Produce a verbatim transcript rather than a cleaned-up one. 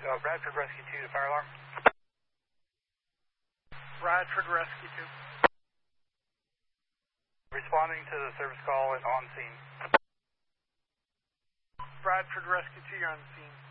Uh, Bradford Rescue two to fire alarm. Bradford Rescue two. Responding to the service call and on scene. Bradford Rescue two, you're on the scene.